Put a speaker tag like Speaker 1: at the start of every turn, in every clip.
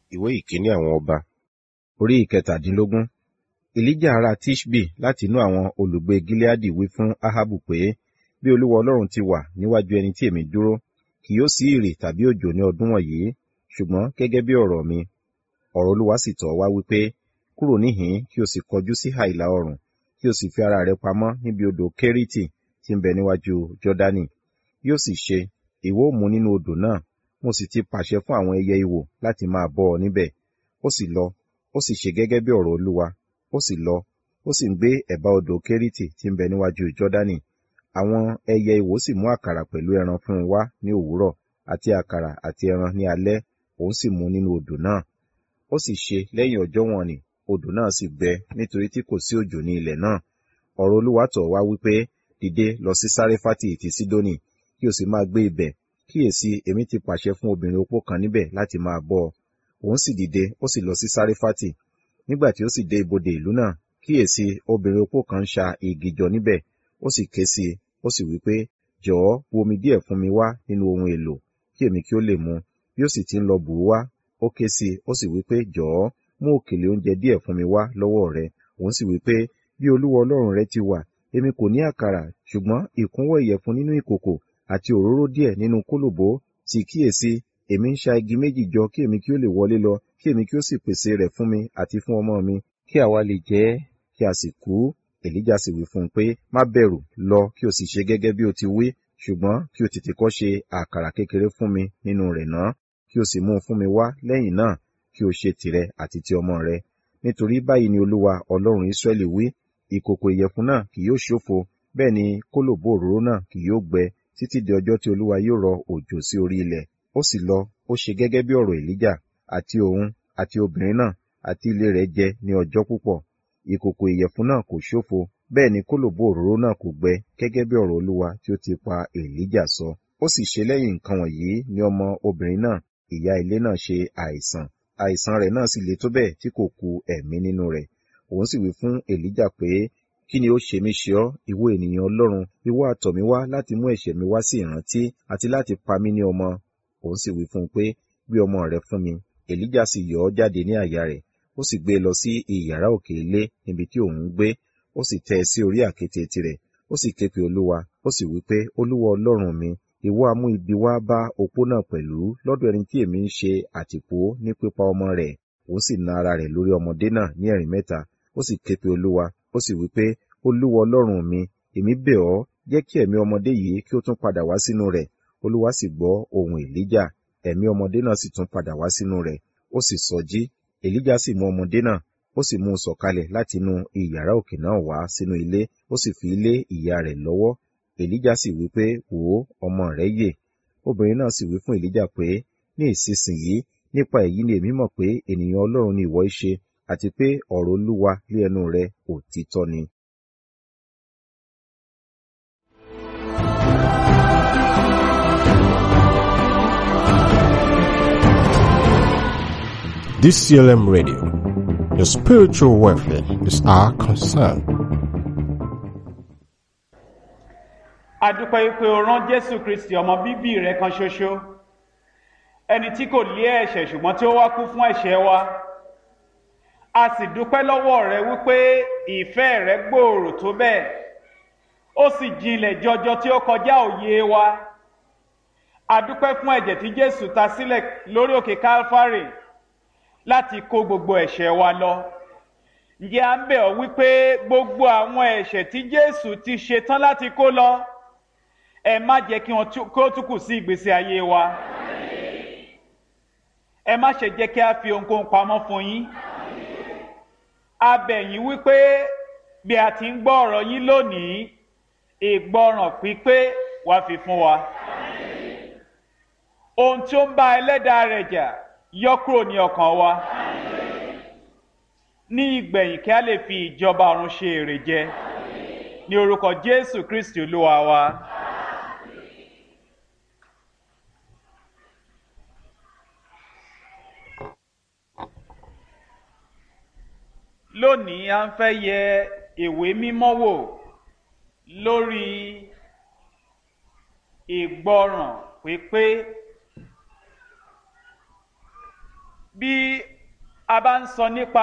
Speaker 1: Ìwé ìkíní àwọn ọba, orí ìkẹtàdínlógún. Èlíjà ará Tiṣbi láti inú àwọn olùgbé Gileadi wí fún Ahabu pé, bí Olúwa Ọlọ́run ti wà níwájú ẹni tí èmi dúró, kì yóò sí ìrì tàbí òjò ní ọdún wọ̀nyí, ṣùgbọ́n gẹ́gẹ́ bí ọ̀rọ̀ mi. Ọ̀rọ̀ Olúwa sì tọ̀ wá wípé, kúrò níhìn kí o sì kọjú sí ìhà ìlà oòrùn, kí o sì fi ara rẹ pamọ́ níbi odò Keriti tí ń bẹ níwájú Jọ́dánì. Yóò sì ṣe, ìwọ ó mu nínú odò náà, mo sì ti pàṣẹ fún àwọn ẹyẹ ìwò láti máa bọ́ ọ níbẹ̀. Ó sì lọ, ó sì ṣe gẹ́gẹ́ bí ọ̀rọ̀ Olúwa. Ó sì lọ, ó sì ń gbé ẹ̀bá odò Keriti tí ń bẹ níwájú Jọ́dánì. Àwọn ẹyẹ ìwò sì mú àkàrà pẹ̀lú ẹran fún un wá ní òwúrọ̀, àti àkàrà àti ẹran ní alẹ́, òun sì mu nínú odò náà. Ó sì ṣe lẹ́yìn ọjọ́ wọ̀n-ọn-nì, odò náà sì gbẹ nítorí tí kò sí òjò ní ilẹ̀ náà. Ọ̀rọ̀ Olúwa tọ̀ wá wípé, dìde lọ sí Sáréfátì ti Sidoni, kí o sì máa gbé ibẹ̀. Kíyèsí, èmi ti pàṣẹ fún obìnrin opó kan níbẹ̀ láti máa bọ́ ọ. Òun sì dìde, ó sì lọ sí Sáréfátì. Nígbà tí ó sì dé ibodè ìlú náà, kíyèsí, obìnrin opó kan ń ṣa igi jọ níbẹ̀. Ó sì ké sí i, ó sì wí pé, jọ̀ọ́ bu omi díẹ̀ fún mi wá nínú ohun èlò, kí èmi kí ó lè mu. Bí ó sì ti ń lọ bù ú wá, ó ké sí i, ó sì wí pé, jọ̀ọ́ mú òkèlè oúnjẹ díẹ̀ fún mi wá lọ́wọ́ rẹ. Òun sì wí pé, bí Olúwa Ọlọ́run rẹ ti wà, èmi kò ní àkàrà, ṣùgbọ́n ìkúnwọ́ ìyẹ̀fun nínú ìkòkò àti òróró díẹ̀ nínú kólòbó. Sì kíyèsí, èmi ń ṣa igi méjì jọ kí èmi kí ó lè wọlé lọ, kí èmi kí ó sì pèsè rẹ̀ fún mi àti fún ọmọ mi, kí àwa lè jẹ ẹ́, kí a sì kú. Èlíjà sì wí fún un pé, má bẹ̀rù, lọ kí o sì ṣe gẹ́gẹ́ bí o ti wí, ṣùgbọ́n kí o tètè kọ́ ṣe àkàrà kékeré fún mi nínú rẹ̀ náà, kí o sì mú un fún mi wá lẹ́yìn náà, kí o ṣe tìrẹ àti ti ọmọ rẹ. Nítorí báyìí ni Olúwa Ọlọ́run Ísírẹ́lì wí, ìkòkò ìyẹ̀fun náà kì yóò ṣófo, bẹ́ẹ̀ ni kólòbó òróró náà kì yóò gbẹ, títí di ọjọ́ tí Olúwa yóò rọ òjò sí orí ilẹ̀. Ó sì lọ, ó ṣe gẹ́gẹ́ bí ọ̀rọ̀ Èlíjà, àti òun, àti obìnrin náà, àti ilé rẹ̀ jẹ ní ọjọ́ púpọ̀. Ìkòkò ìyẹ̀fun náà kò ṣófo, bẹ́ẹ̀ ni kólòbó òróró náà kò gbẹ, gẹ́gẹ́ bí ọ̀rọ̀ Olúwa tí ó ti pa Èlíjà sọ. Ó sì ṣe lẹ́yìn nǹkan wọ̀nyí ni ọmọ obìnrin náà, ìyá ilé náà ṣe àìsàn. Àìsàn rẹ̀ náà sì le tó bẹ́ẹ̀ tí kò ku ẹ̀mí nínú rẹ̀. Òun sì wí fún Èlíjà pé, kí ni ó ṣe mí ṣe ọ́, ìwọ ènìyàn Ọlọ́run? Ìwọ ha tọ̀ mí wá láti mú ẹ̀ṣẹ̀ mi wá sí ìrántí, àti láti pa mí ní ọmọ. Òun sì wí fún un pé, gbé ọmọ rẹ fún mi. Èlíjà sì yọ ọ́ jáde ní àyà rẹ̀, ó sì gbé e lọ sí ìyàrá òkè ilé níbi tí òun ń gbé. Ó sì tẹ́ ẹ sí orí àkéte tirẹ̀, ó sì ké pe Olúwa, ó sì wí pé, Olúwa Ọlọ́run mi, ìwọ ha mú ibi wá bá opó náà pẹ̀lú lọ́dọ̀ ẹni tí èmi ń ṣe àtìpó ní pípa ọmọ rẹ̀. Òun sì na ara rẹ̀ lórí ọmọdé náà ní ẹ̀rín mẹ́ta, ó sì ké pe Olúwa, ó sì wí pé, Olúwa Ọlọ́run mi, èmi bẹ̀ ọ́, jẹ́ kí ẹ̀mí ọmọdé yìí kí ó tún padà wá sínú rẹ̀. Olúwa sì gbọ́ ohùn Èlíjà, ẹ̀mí ọmọdé náà sì tún padà wá sínú rẹ̀, ó sì sọjí. Èlíjà sì mú ọmọdé náà, ó sì mú un sọ̀kalẹ̀ láti inú ìyàrá òkè náà wá sínú ilé, ó sì fi lé ìyá rẹ̀ lọ́wọ́. Èlíjà sì wí pé, wò ó, ọmọ rẹ̀ yè. Obìnrin náà sì wí fún Èlíjà pé, ní ìsinsìnyí, nípa èyí ni èmi mọ̀ pé ènìyàn Ọlọ́run ni ìwọ í ṣe, àti pé ọ̀rọ̀ Olúwa lé ẹnu rẹ òtítọ́ ni.
Speaker 2: DCLM Radio. Your spiritual welfare is our concern.
Speaker 3: A dúpẹ́ pé o rán Jésù Kristi ọmọ bíbí rẹ̀ kan ṣoṣo, ẹni tí kò lé ẹ̀ṣẹ̀ ṣùgbọ́n tí ó wá kú fún ẹ̀ṣẹ̀ wa. A sì dúpẹ́ lọ́wọ́ rẹ wípé ìfẹ́ rẹ gbòòrò tó bẹ́ẹ̀, ó sì jinlẹ̀ jọjọ tí ó kọjá òye wa. A dúpẹ́ fún ẹ̀jẹ̀ tí Jésù ta sílẹ̀ lórí òkè Kálfárì láti kó gbogbo ẹ̀ṣẹ̀ wa lọ. Ǹjẹ́ a ń bẹ̀ ọ́ wípé gbogbo àwọn ẹ̀ṣẹ̀ tí Jésù ti ṣe tán láti kó lọ, ẹ má jẹ́ kí wọ́n kó tún kù sí ìgbésí ayé wa. Ẹ má ṣe jẹ́ kí a fi ohunkóhun pamọ́ fún yín. A bẹ̀ yín wípé bí a ti ń gbọ́ ọ̀rọ̀ yín lónìí, ìgbọràn pípé wá fi fún wa. Ohun tí ó ń bá ẹlẹ́dàá rẹ̀ jà, yọ kúrò ní ọkàn wa. Ní ìgbẹ̀yìn kí a lè fi ìjọba ọ̀run ṣe èrè jẹ. Ní orúkọ Jésù Kristi Olúwa wa. Lónìí a ń fẹ́ yẹ ìwé mímọ́ wò lórí ìgbọràn pípé. bí a bá ń sọ nípa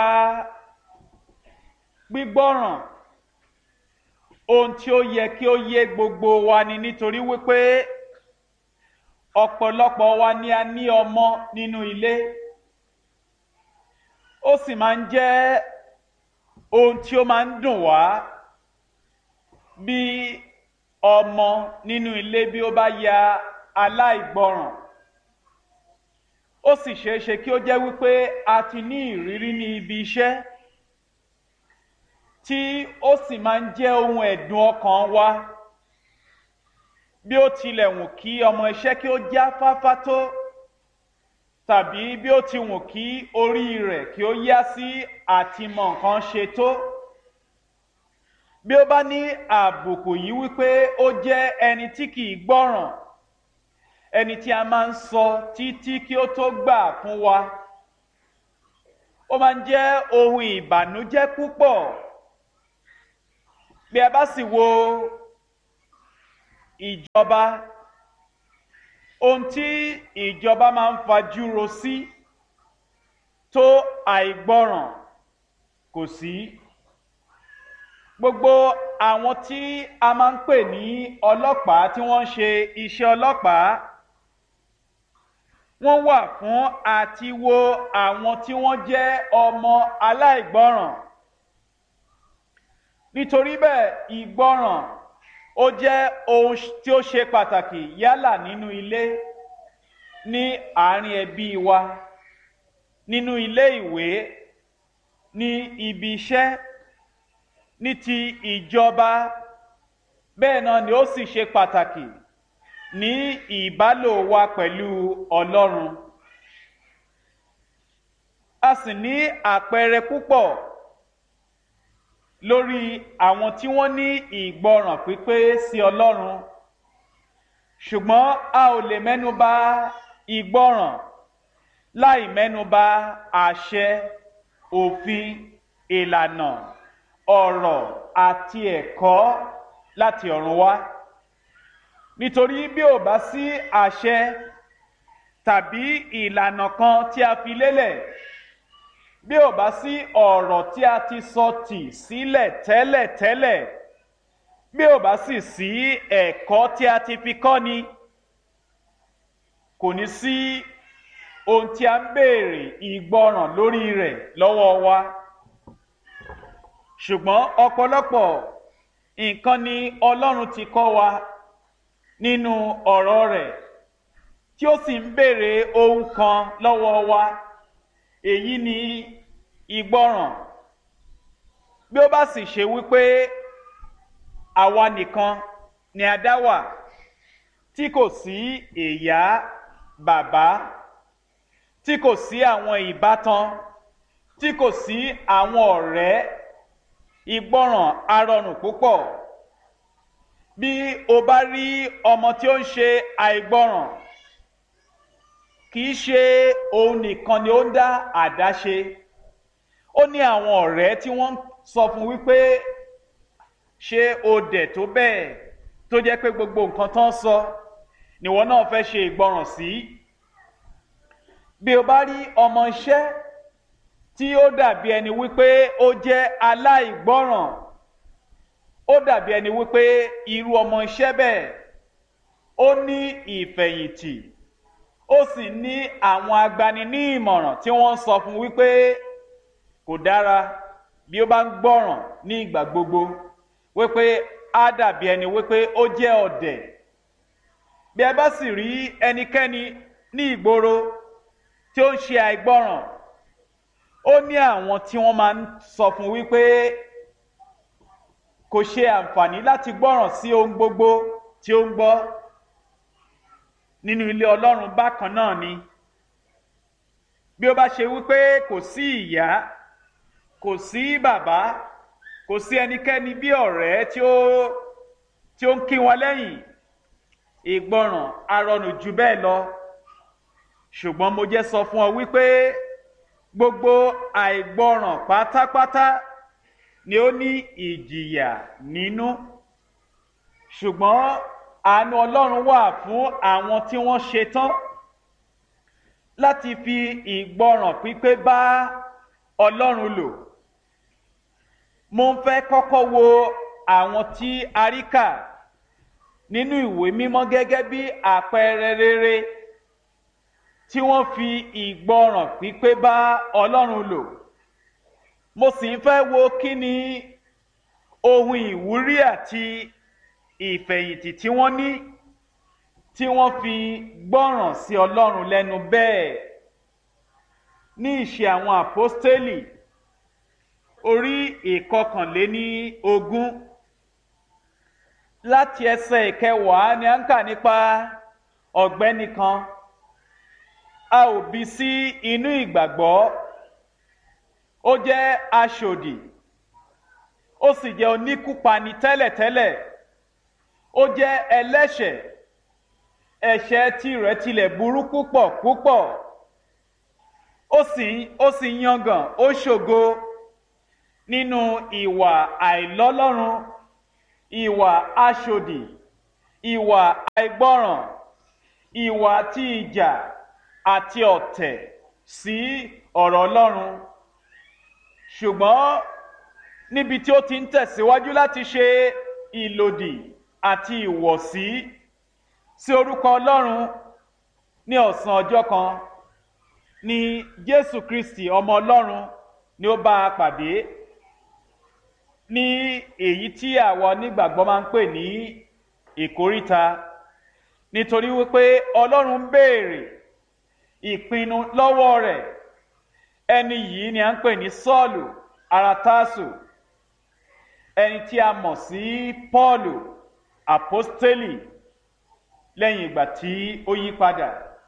Speaker 3: gbígbọ́ràn, ohun tí ó yẹ kí ó yé gbogbo wa ni, nítorí wípé ọ̀pọ̀lọpọ̀ wa ni a ní ọmọ nínú ilé. Ó sì máa ń jẹ́ ohun tí ó máa ń dùn wá bí ọmọ nínú ilé bí ó bá ya aláìgbọràn. Ó sì ṣeéṣe kí ó jẹ́ wípé a ti ní ìrírí ní ibi iṣẹ́ tí ó sì máa ń jẹ́ ohun ẹ̀dùn ọkàn wa, bí ó tilẹ̀ wù kí ọmọ iṣẹ́ kí ó jáfáfá tó, tàbí bí ó ti wù kí orí rẹ̀ kí ó yá sí àti mọ nǹkan ṣe tó. Bí ó bá ní àbùkù yìí wípé ó jẹ́ ẹni tí kìí gbọ́ràn, ẹni tí a máa ń sọ títí kí ó tó gbà fún wa, ó máa ń jẹ́ ohun ìbànújẹ́ púpọ̀. Bí a bá sì wo ìjọba, ohun tí ìjọba máa ń fajúro sí tó àìgbọràn kò sí. Gbogbo àwọn tí a máa ń pè ní ọlọ́pàá tí wọ́n ń ṣe iṣẹ́ ọlọ́pàá, wọ́n wà fún àti wo àwọn tí wọ́n jẹ́ ọmọ aláìgbọràn. Nítorí bẹ́ẹ̀, ìgbọràn ó jẹ́ ohun tí ó ṣe pàtàkì, yálà nínú ilé, ní àárín ẹbí wa, nínú ilé ìwé, ní ibi iṣẹ́, ní ti ìjọba. Bẹ́ẹ̀ náà ni ó sì ṣe pàtàkì ní ìbálò wa pẹ̀lú Ọlọ́run. A sì ní àpẹẹrẹ púpọ̀ lórí àwọn tí wọ́n ní ìgbọràn pípé sí Ọlọ́run. Ṣùgbọ́n a ò lè mẹ́nubà ìgbọràn láì mẹ́nubà àṣẹ, òfin, ìlànà, ọ̀rọ̀ àti ẹ̀kọ́ láti ọ̀run wá. Nítorí bí ò bá sí àṣẹ tàbí ìlànà kan tí a fi lélẹ̀, bí ò bá sí ọ̀rọ̀ tí a ti sọ tì sílẹ̀ tẹ́lẹ̀tẹ́lẹ̀, bí ò bá sì sí ẹ̀kọ́ tí a ti fi kọ́ni, kò ní sí ohun tí a ń béèrè ìgbọràn lórí rẹ̀ lọ́wọ́ wa. Ṣùgbọ́n ọ̀pọ̀lọpọ̀ nǹkan ni Ọlọ́run ti kọ́ wa nínú ọ̀rọ̀ rẹ̀, tí ó sì ń béèrè ohun kan lọ́wọ́ wa. Èyí ni ìgbọràn. Bí ó bá sì ṣe wípé àwa nìkan ni a dá wà, tí kò sí ìyá, bàbá, tí kò sí àwọn ìbátan, tí kò sí àwọn ọ̀rẹ́, ìgbọràn á rọrùn púpọ̀. Bí o bá rí ọmọ tí ó ń ṣe àìgbọràn, kìí ṣe òun nìkan ni ó ń dá àdáṣe. Ó ní àwọn ọ̀rẹ́ tí wọ́n sọ fún wípé ṣé o dẹ̀ tó bẹ́ẹ̀, tó jẹ́ pé gbogbo nǹkan tán sọ nìwọ náà fẹ́ ṣe ìgbọràn sí. Bí o bá rí ọmọ iṣẹ́ tí ó dàbí ẹni wípé ó jẹ́ aláìgbọràn, ó dàbí ẹni wípé irú ọmọ iṣẹ́ bẹ́ẹ̀ ó ní ìfẹ̀yìntì, ó sì ní àwọn agbani ní ìmọ̀ràn tí wọ́n sọ fún wípé kò dára bí ó bá ń gbọ́ràn ní ìgbà gbogbo, wípé á dàbí ẹni wípé ó jẹ́ ọ̀dẹ̀. Bí ẹ bá sì rí ẹnikẹ́ni ní ìgboro tí ó ń ṣe àìgbọ́ràn, ó ní àwọn tí wọ́n máa ń sọ fún wípé kò ṣe àǹfààní láti gbọ́ràn sí ohun gbogbo tí ó ń gbọ́. Nínú ilé Ọlọ́run bákan náà ni. Bí ó bá ṣe wípé kò sí ìyá, kò sí bàbá, kò sí ẹnikẹ́ni bí ọ̀rẹ́ tí ó ń kí wọn lẹ́yìn, ìgbọràn á rọrùn jù bẹ́ẹ̀ lọ. Ṣùgbọ́n mo jẹ́ sọ fún ọ wípé gbogbo àìgbọràn pátápátá ni ó ní ìjìyà nínú. Ṣùgbọ́n àánú Ọlọ́run wà fún àwọn tí wọ́n ṣetán láti fi ìgbọràn pípé bá Ọlọ́run lò. Mo ń fẹ́ kọ́kọ́ wo àwọn tí a rí kà nínú ìwé mímọ́ gẹ́gẹ́ bí àpẹẹrẹ rere tí wọ́n fi ìgbọràn pípé bá Ọlọ́run lò. Mo sì ń fẹ́ wo kí ni ohun ìwúrí àti ìfẹ̀yìntì tí wọ́n ní tí wọ́n fi gbọ́ràn sí Ọlọ́run lẹ́nu bẹ́ẹ̀. Ní Ìṣe àwọn Àpọ́stélì orí 21 láti ẹsẹ̀ 10 ni a ń kà nípa ọ̀gbẹ́ni kan. A ò bí sí inú ìgbàgbọ́, ó jẹ́ aṣòdì, ó sì jẹ́ oníkúpani tẹ́lẹ̀tẹ́lẹ̀, ó jẹ́ ẹlẹ́ṣẹ̀, ẹ̀ṣẹ̀ tirẹ̀ tilẹ̀ burú púpọ̀ púpọ̀, ó sì yangàn, ó ṣògo nínú ìwà àìlọ́lọ́run, ìwà aṣòdì, ìwà àìgbọ́ràn, ìwà tí ìjà àti ọ̀tẹ̀ sí ọ̀rọ̀ Ọlọ́run. Ṣùgbọ́n níbi tí ó ti ń tẹ̀síwájú láti ṣe ìlòdì àti ìwọ̀sí sí orúkọ Ọlọ́run, ní ọ̀sán ọjọ́ kan ni Jésù Kristi ọmọ Ọlọ́run ni ó bá a pàdé ní èyí tí àwọn onígbàgbọ́ máa ń pè ní ìkóríta, nítorí wípé Ọlọ́run ń béèrè ìpinnu lọ́wọ́ rẹ̀. Ẹni yìí ni a ń pè ní Sọ́ọ̀lù ará Tásù, ẹni tí a mọ̀ sí Pọ́ọ̀lù àpọ́stélì lẹ́yìn ìgbà tí ó yí padà.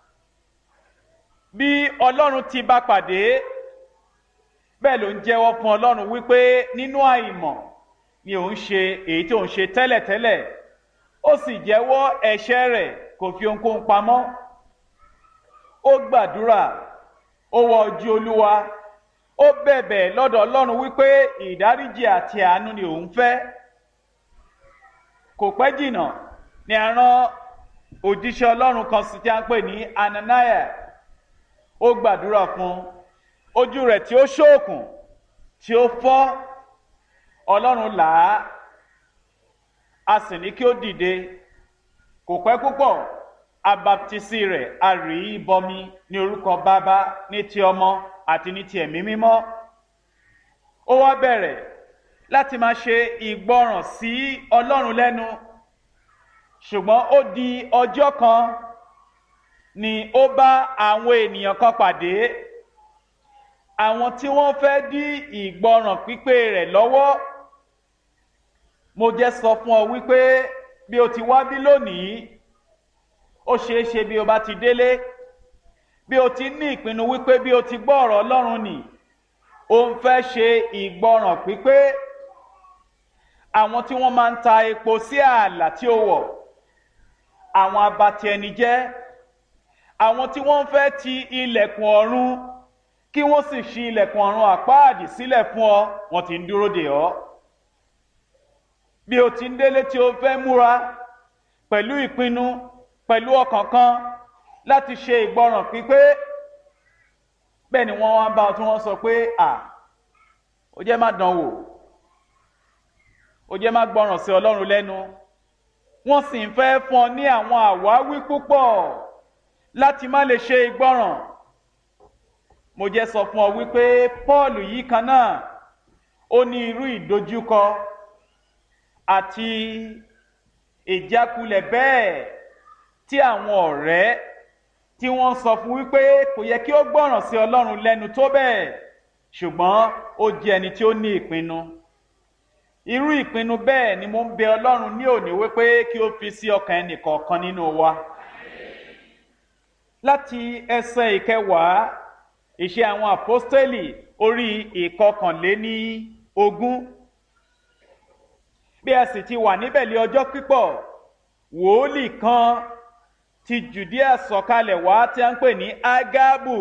Speaker 3: Bí Ọlọ́run ti bá pàdé, bẹ́ẹ̀ ló ń jẹ́wọ́ fún Ọlọ́run wípé nínú àìmọ̀ ni òun ṣe èyí tí òun ṣe tẹ́lẹ̀tẹ́lẹ̀, ó sì jẹ́wọ́ ẹ̀ṣẹ̀ rẹ̀, kò fi ohunkóhun pamọ́. Ó gbàdúrà, ó wọ ojú Olúwa, ó bẹ̀bẹ̀ lọ́dọ̀ Ọlọ́run wípé ìdáríjì àti àánú ni òun fẹ́. Kò pẹ́ jìnnà ni a rán òjíṣẹ́ Ọlọ́run kan sí tí a ń pè ní Ananiah. Ó gbàdúrà fún ojú rẹ̀ tí ó ṣókùn, tí ó fọ́. Ọlọ́run là á, a sì ní kí ó dìde. Kò pẹ́ púpọ̀, abaptisi rẹ̀ a rí i bọmi ní orúkọ Bàbá, ní ti Ọmọ àti ní ti Ẹ̀mí Mímọ́. Ó wá bẹ̀rẹ̀ láti máa ṣe ìgbọràn sí Ọlọ́run lẹ́nu. Ṣùgbọ́n ó di ọjọ́ kan ni ó bá àwọn ènìyàn kan pàdé, àwọn tí wọ́n fẹ́ dí ìgbọràn pípé rẹ̀ lọ́wọ́. Mo jẹ́ sọ fún ọ wípé bí o ti wá bí lónìí, ó ṣeé ṣe bí o bá ti délé, bí o ti ní ìpinnu wípé bí o ti gbọ́ ọ̀rọ̀ Ọlọ́run nì, o ń fẹ́ ṣe ìgbọràn pípé. Àwọn tí wọ́n máa ń ta epo sí ààlà tí ó wọ̀, àwọn abatẹnijẹ́, àwọn tí wọ́n fẹ́ ti ilẹ̀kùn ọ̀run kí wọ́n sì ṣí ilẹ̀kùn ọ̀run àpáàdì sílẹ̀ fún ọ, wọ́n ti ń dúró dè ọ́. Bí o ti ń délé tí o fẹ́ múra pẹ̀lú ìpinnu, pẹ̀lú ọkàn kan láti ṣe ìgbọràn pípé, bẹ́ẹ̀ ni wọ́n wá bá ọ tí wọ́n sọ pé ó jẹ́ má dán wò, ó jẹ́ má gbọ́ràn sí Ọlọ́run lẹ́nu. Wọ́n sì ń fẹ́ fún ọ ní àwọn àwáwí púpọ̀ láti má lè ṣe ìgbọràn. Mo jẹ́ sọ fún ọ wípé Pọ́ọ̀lù yìí kan náà, ó ní irú ìdojúkọ àti ìjákulẹ̀ bẹ́ẹ̀ tí àwọn ọ̀rẹ́ tí wọ́n sọ fún wípé kò yẹ kí ó gbọ́ràn sí Ọlọ́run lẹ́nu tó bẹ́ẹ̀, ṣùgbọ́n ó jẹ́ ẹni tí ó ní ìpinnu. Irú ìpinnu bẹ́ẹ̀ ni mo ń bẹ Ọlọ́run ní òní wípé kí ó fi sí ọkàn ẹnìkọ̀ọ̀kan nínú wa. Láti ẹsẹ̀ 10 Ìṣe àwọn Àpọ́stélì orí 21. Bí a sì ti wà níbẹ̀ lé ọjọ́ pípọ̀, wòólì kan ti Jùdíà sọ̀kalẹ̀ wá tí a ń pè ní Ágábù.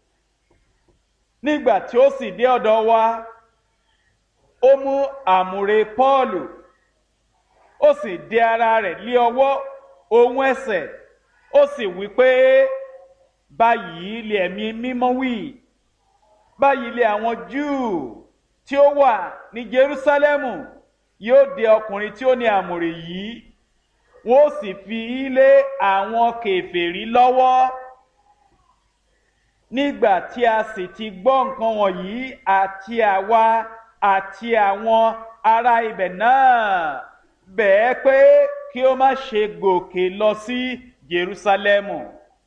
Speaker 3: Nígbà tí ó sì dé ọ̀dọ̀ wa, ó mú àmùrè Pọ́ọ̀lù, ó sì dé ara rẹ̀ lé ọwọ́ ohun ẹsẹ̀, ó sì wí pé, báyìí lé ẹ̀mí mímọ́ wí, báyìí lé àwọn Júù tí ó wà ní Jerúsálẹ́mù yóò dè ọkùnrin tí ó ní àmùrè yìí, wọ́n ó sì fi í lé àwọn kèfèrí lọ́wọ́. Nígbà tí a sì ti gbọ́ nǹkan wọ̀nyí, àti àwa àti àwọn ará ibẹ̀ náà bẹ̀ẹ́ pé kí ó má ṣe gòkè lọ sí Jerúsálẹ́mù.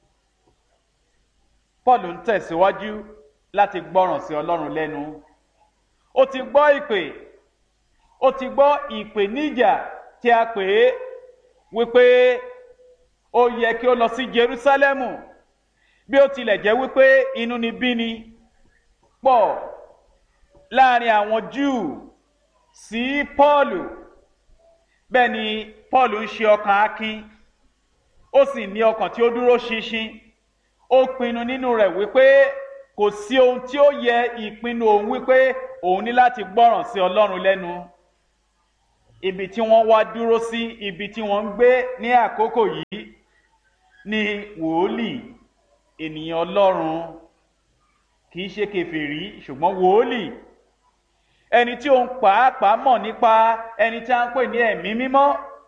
Speaker 3: Paul ń tẹ̀síwájú láti gbọ́ràn sí Ọlọ́run lẹ́nu. Ó ti gbọ́ ìpè, ó ti gbọ́ ìpèníjà tí a pè é wípé ó yẹ kí ó lọ sí Jerúsálẹ́mù, bí ó tilẹ̀ jẹ́ wípé inúnibíni pọ̀ láàrin àwọn Júù sí Pọ́ọ̀lù. Bẹ́ẹ̀ ni Pọ́ọ̀lù ń ṣe ọkàn akin, ó sì ní ọkàn tí ó dúró ṣinṣin. Ó pinnu nínú rẹ̀ wípé kò sí ohun tí ó yẹ ìpinnu òun wípé òun ní láti gbọ́ràn sí Ọlọ́run lẹ́nu. Ibi tí wọ́n wá dúró sí, ibi tí wọ́n ń gbé ní àkókò yìí ni wòólì, ènìyàn Ọlọ́run, kìí ṣe kèfèrí ṣùgbọ́n wòólì, ẹni tí òun pàápàá mọ̀ nípa ẹni tí a ń pè ní ẹ̀mí mímọ́.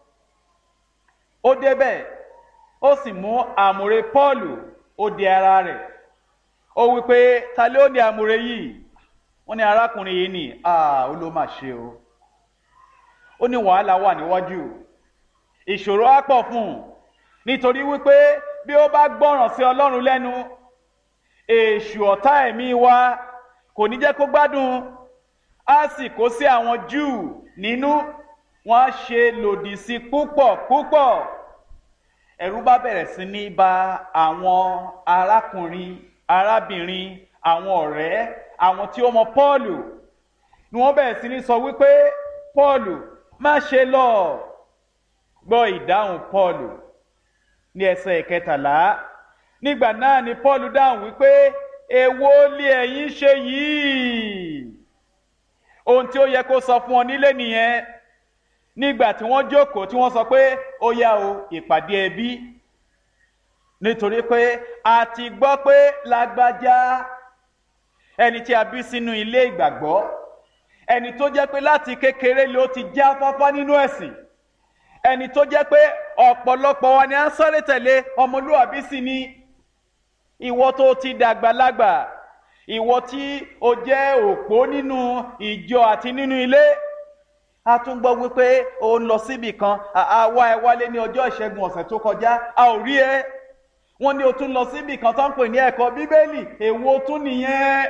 Speaker 3: Ó débẹ̀, ó sì mú àmùrè Pọ́ọ̀lù, ó di ara rẹ̀. Ó wípé ta ló ní àmùrè yìí? Wọ́n ní arákùnrin yìí ni. Ó ló mà ṣe o. Ó ní wàhálà wà níwájú, ìṣòro á pọ̀ fún un, nítorí wípé bí ó bá gbọ́ràn sí Ọlọ́run lẹ́nu, èṣù ọ̀tá ẹ̀mí wa kò ní jẹ́ kó gbádùn, á sì kó sí àwọn Júù nínú, wọ́n á ṣe lòdì sí púpọ̀ púpọ̀. Ẹ̀rù bá bẹ̀rẹ̀ sí ní bà àwọn arákùnrin, arábìnrin, àwọn ọ̀rẹ́, àwọn tí ó mọ Pọ́ọ̀lù, ni wọ́n bẹ̀rẹ̀ sí ní sọ wípé Pọ́ọ̀lù má ṣe lọ. Gbọ́ ìdáhùn Pọ́ọ̀lù ní ẹsẹ̀ ìkẹtàlá. Nígbà náà ni Pọ́ọ̀lù dáhùn wípé èwo lé ẹ̀yin ṣe yìí? Ohun tí ó yẹ kó sọ fún ọ nílé nìyẹn. Nígbà tí wọ́n jókòó tí wọ́n sọ pé ó yá o, ìpàdé ẹbí, nítorí pé a ti gbọ́ pé lágbájá, ẹni tí a bí sínú ilé ìgbàgbọ́, ẹni tó jẹ́ pé láti kékeré ló ti já fáfá nínú ẹ̀sìn, ẹni tó jẹ́ pé ọ̀pọ̀lọpọ̀ wa ni a ń sáré tẹ̀lé, ọmọlúwàbí sì ni. Ìwọ tó ti dàgbàlagbà, ìwọ tí o jẹ́ òpó nínú ìjọ àti nínú ilé, a tún gbọ́ wípé o ń lọ síbì kan, àwa ẹ wálé ní ọjọ́ ìṣẹ́gun ọ̀sẹ̀ tó kọjá, a ò rí ẹ. Wọ́n ní o tún lọ síbì kan tó ń pè ní ẹ̀kọ́ Bíbélì, èwo tún nìyẹn?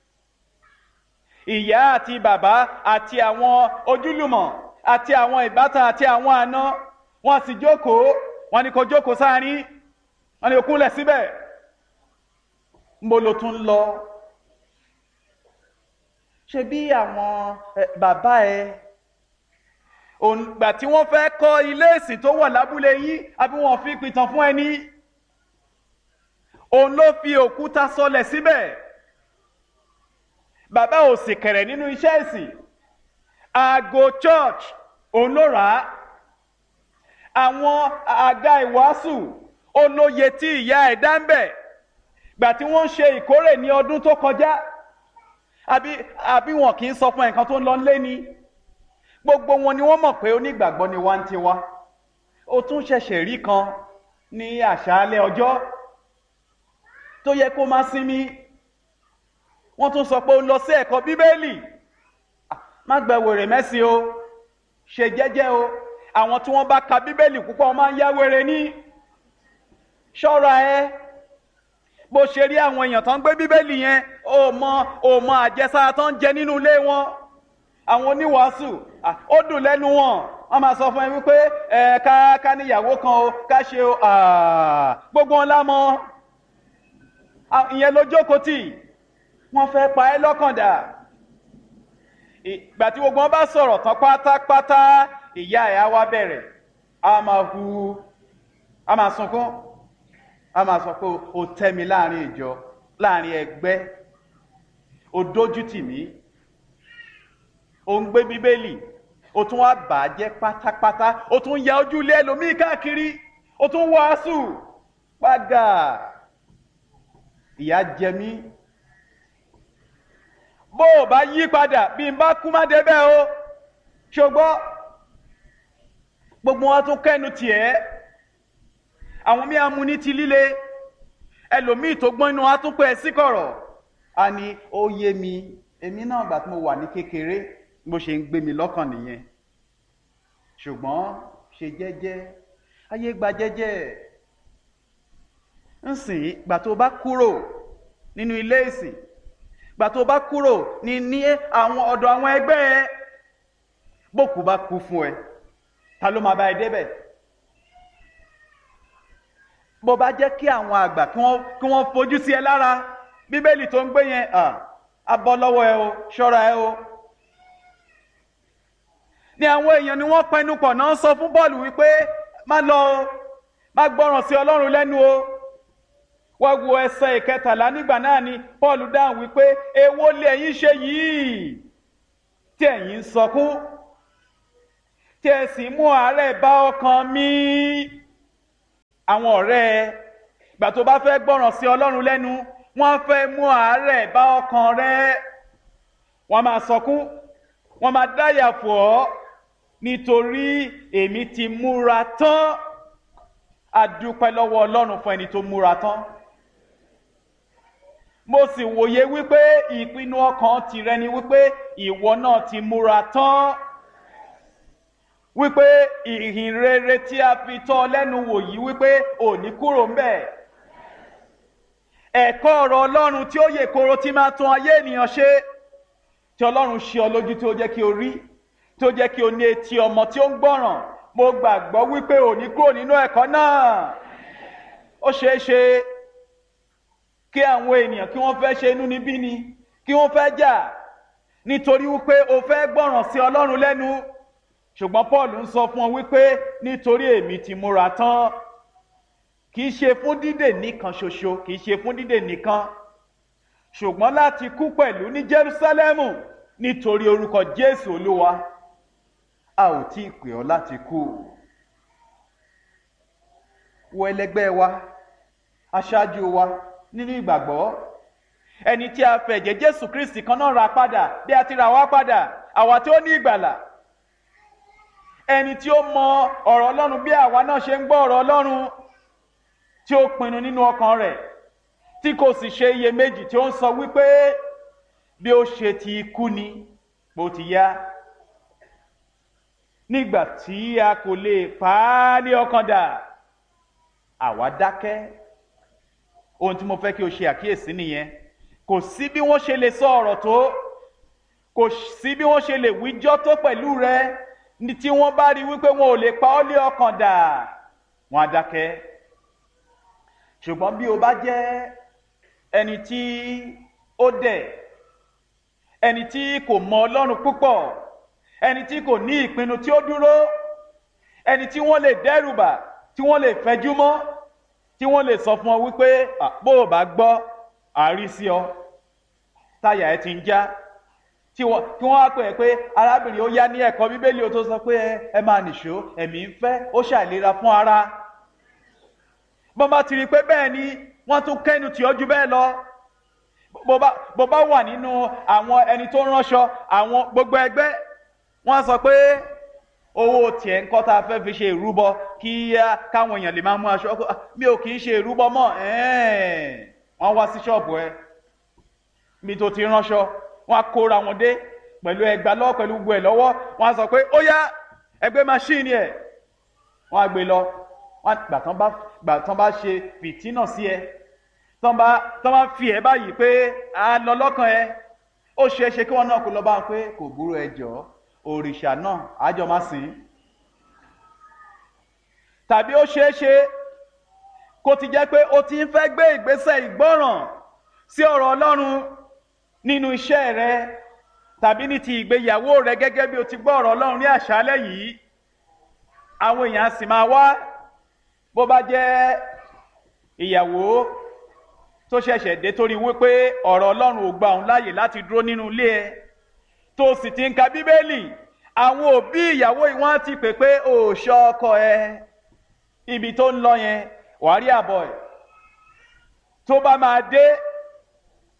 Speaker 3: Ìyá àti bàbá àti àwọn ojúlùmọ̀ àti àwọn ìbátan àti àwọn àna, wọ́n sì jókòó, wọ́n ní kó jókòó sáárín, wọ́n ní ó kúnlẹ̀ síbẹ̀. Mo ló tún lọ. Ṣé bí àwọn bàbá ẹ, òǹgbà tí wọ́n fẹ́ kọ́ ilé ìsìn tó wà lábúlé yín, àbí wọ́n fi pìtàn fún ẹni? Òun ló fi òkúta sọlẹ̀ síbẹ̀. Bàbá ò sì kẹ̀rẹ̀ nínú iṣẹ́ ìsìn. Aago church òun ló rà á. Àwọn àga ìwàásù olóye tí ìyá ẹ̀ dá ń bẹ̀ gbà tí wọ́n ń ṣe ìkórè ní ọdún tó kọjá, àbí wọn kì í sọ fún ẹ̀kan tó ń lọ lé ni. Gbogbo wọn ni wọ́n mọ̀ pé onígbàgbọ́ ni wá ń tiwa. Ó tún ṣẹ̀ṣẹ̀ rí kan ní àṣálẹ́ ọjọ́ tó yẹ kó má sinmi. Wọ́n tún sọ pé ó lọ sí ẹ̀kọ́ Bíbélì. Má gbẹ̀wèrè mẹ́sìn o, ṣe jẹ́jẹ́ o. Àwọn tí wọ́n bá ka Bíbélì púpọ̀ máa ń yá wèrè ní. Ṣọ́ra ẹ. Bó ṣe rí àwọn èèyàn tó ń gbé Bíbélì yẹn, ó mọ àjẹsára tó ń jẹ nínú ilé wọn. Àwọn oníwàásù, ó dùn lẹ́nu wọn. Wọ́n máa sọ fún ẹ wípé ká níyàwó kan o, ká ṣe o, gbogbo wọn lámọ̀. Ìyẹn ló jókòó tì. Wọ́n fẹ́ pa ẹ́ lọ́kàn dà. Ìgbà tí gbogbo wọn bá sọ̀rọ̀ tán pátápátá, ìyá ẹ̀ á wá bẹ̀rẹ̀, a máa hu, a máa sunkún, a máa sọ pé o tẹ́ mi láàrin ìjọ, láàrin ẹgbẹ́, o dójú tì mí, o ń gbé Bíbélì, o tún wá bà á jẹ́ pátápátá, o tún ya ojú ilé ẹlòmíì káàkiri, o tún wàásù, pàgà. ìyà jẹ mí, bó o bá yí padà bí n bá kú má débẹ̀ o, ṣùgbọ́n gbogbo wọn tún kẹ́nu tiẹ̀. Àwọn míì amú ní ti líle, ẹlòmíì tó gbọ́n inú wa tún pẹ́ sí kọ̀rọ̀. A ní ó yé mi, èmi náà gbà tí mo wà ní kékeré bó ṣe ń gbé mi lọ́kàn nìyẹn. Ṣùgbọ́n ṣe jẹ́jẹ́, ayé gba jẹ́jẹ́. Nsìn gbà tó bá kúrò nínú ilé ìsìn, gbà tó bá kúrò ní àwọn ọ̀dọ̀ àwọn ẹgbẹ́ ẹ, bókù bá kú fún ẹ, ta ló máa bá ẹ débẹ̀? Bó bá jẹ́ kí àwọn àgbà kí wọ́n fojú sí ẹ lára, bíbélì tó ń gbé yẹn á bọ́ lọ́wọ́ ẹ o, ṣọ́ra ẹ o. Ní àwọn èèyàn ni wọ́n pẹnu pọ̀ náà sọ fún Pọ́ọ̀lù wípé má lọ o, má gbọ́ràn sí Ọlọ́run lẹ́nu o. Wá wo ẹsẹ̀ ìkẹtàlá, nígbà náà ni Pọ́ọ̀lù dáhùn wípé èwo lè ẹ̀yin ṣe yìí tí ẹ̀yin ń sọkún, tí ẹ sì mú àárẹ̀ bá ọkàn mi. Àwọn ọ̀rẹ́ ẹ, ìgbà tó bá fẹ́ gbọ́ràn sí Ọlọ́run lẹ́nu, wọ́n fẹ́ mú àárẹ̀ bá ọkàn rẹ. Wọ́n máa sọkún, wọ́n máa dáyà fò ọ́, nítorí èmi ti múra tán. A dúpẹ́ lọ́wọ́ Ọlọ́run fún ẹni tó múra tán. Mo sì wòye wípé ìpinnu ọkàn tìrẹ ni wípé ìwọ náà ti múra tán, wípé ìhìn rere tí a fi tọ́ lẹ́nu wò yìí wípé ò ní kúrò ń bẹ̀. Ẹ̀kọ́ ọ̀rọ̀ Ọlọ́run tí ó yè koro tí máa tún ayé ènìyàn ṣe, tí Ọlọ́run ṣe ọ lójú tí ó jẹ́ kí o rí, tí ó jẹ́ kí o ní etí ọmọ tí ó ń gbọ́ràn. Mo gbàgbọ́ wípé ò ní kúrò nínú ẹ̀kọ́ náà. Ó ṣeé ṣe kí àwọn ènìyàn kí wọ́n fẹ́ ṣe inúnibíni, kí wọ́n fẹ́ jà nítorí wípé o fẹ́ gbọ́ràn sí Ọlọ́run lẹ́nu. Ṣùgbọ́n Paul ń sọ fún ọ wípé nítorí èmi ti múra tán, kì í ṣe fún dídè nìkan ṣoṣo, kì í ṣe fún dídè nìkan, ṣùgbọ́n láti kú pẹ̀lú ní Jerúsálẹ́mù nítorí orúkọ Jésù Olúwa. A ò tí ì pè ọ́ láti kú. Wo ẹlẹgbẹ́ wa, aṣáájú wa nínú ìgbàgbọ́, ẹni tí a fẹ̀jẹ̀ Jésù Kristi kan náà rà padà bí a ti rà wá padà, àwa tí ó ní ìgbàlà. Ẹni tí ó mọ ọ̀rọ̀ Ọlọ́run bí àwa náà ṣe ń gbọ́ ọ̀rọ̀ Ọlọ́run, tí ó pinnu nínú ọkàn rẹ̀, tí kò sì ṣe iyèméjì, tí ó ń sọ wípé bí ó ṣe ti kú ni bó ti yá. Nígbà tí a kò lè pa á ní ọkàn dà, àwa dákẹ́. Ohun tí mo fẹ́ kí o ṣe àkíyèsí nìyẹn. Kò sí bí wọ́n ṣe lè sọ ọ̀rọ̀ tó, kò sí bí wọ́n ṣe lè wíjọ́ tó pẹ̀lú rẹ, ní tí wọ́n bá rí wípé wọn ò lè pa ọ́ lé ọkàn dà, wọ́n á dákẹ́. Ṣùgbọ́n bí o bá jẹ́ ẹni tí ó dẹ̀, ẹni tí kò mọ Ọlọ́run púpọ̀, ẹni tí kò ní ìpinnu tí ó dúró, ẹni tí wọ́n lè dẹ́rùbà, tí wọ́n lè fẹjú mọ́, tí wọ́n lè sọ fún ọ wípé bó o bá gbọ́ àrí sí ọ, táyà ẹ ti ń já, kí wọ́n á pè é pé arábìnrin ó yá ní ẹ̀kọ́ Bíbélì ó tó sọ pé ẹ máa nìṣó, ẹ̀mí ń fẹ́, ó ṣàìlera fún ara. Bó bá ti rí pé bẹ́ẹ̀ ni, wọ́n tún kẹ́nu tì ọ́ jù bẹ́ẹ̀ lọ. Bó bá wà nínú àwọn ẹni tó ránṣọ, àwọn gbogbo ẹgbẹ́, wọ́n sọ pé owó tiẹ̀ ń kọ́ tá a fẹ́ fi ṣe ìrúbọ kí káwọn èèyàn lè máa mú aṣọ. Mi ò kì í ṣe ìrúbọ mọ́. Wọ́n wá sí ṣọ́ọ̀bù ẹ, mi tó ti ránṣọ, wọ́n á kóra wọn dé pẹ̀lú ẹgbàá lọ́wọ́, pẹ̀lú gbogbo ẹ̀ lọ́wọ́. Wọ́n á sọ pé ó yá ẹgbẹ́ máṣíìnì ẹ̀, wọ́n á gbé lọ. Gbà tán bá ṣe fìtínà sí ẹ, tán bá fi ẹ báyìí pé a lọ lọ́kàn ẹ, ó ṣeé ṣe kí wọ́n náà kó lọ bá wọn pé kò burú, ẹ jọ̀ọ́, òrìṣà náà àjọ máa sìn. Tàbí ó ṣeé ṣe kó ti jẹ́ pé ó ti ń fẹ́ gbé ìgbésẹ̀ ìgbọ́ràn sí ọ̀rọ̀ Ọlọ́run nínú iṣẹ́ rẹ tàbí ní ti ìgbéyàwó rẹ, gẹ́gẹ́ bí o ti gbọ́ ọ̀rọ̀ Ọlọ́run ní àṣálẹ́ yìí. Àwọn èèyàn sì máa wá, bó bá jẹ́ ìyàwó tó ṣẹ̀ṣẹ̀ dé torí wípé ọ̀rọ̀ Ọlọ́run ò gba òun láàyè láti dúró nínú ilé ẹ, tó sì ti ń ka Bíbélì, àwọn òbí ìyàwó yìí wọ́n ti pè pé ò ṣọ́ ọkọ ẹ, ibi tó ń lọ yẹn wàá rí àbọ̀ ẹ̀. Tó bá máa dé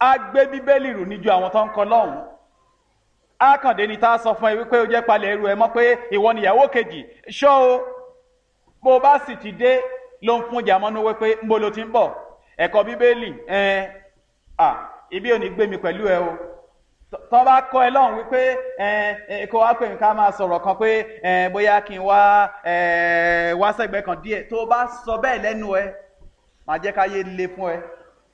Speaker 3: á gbé bíbélì rù níjú àwọn tó ń kọ lọ́hùn. Á kàn dé ní tá a sọ fún ẹ wípé ó jẹ́ palẹ̀ ẹrù ẹ mọ́ pé ìwọ nìyàwó kejì ṣọ́ o. Bó bá sì ti dé ló ń fún jàmọ́nú wípé ń bo lo ti ń bọ̀ ẹ̀kọ́ bíbélì ibi ò ní gbé mi pẹ̀lú ẹ o. Tọ́ bá kọ́ ẹ lọ́hùn wípé kó wá pè mí ká máa sọ̀rọ̀ kan pé bóyá kí n wá sẹ́gbẹ̀ẹ́ kan díẹ̀, tó bá sọ bẹ́ẹ̀ lẹ́nu ẹ máa jẹ́ káyé le fún ẹ.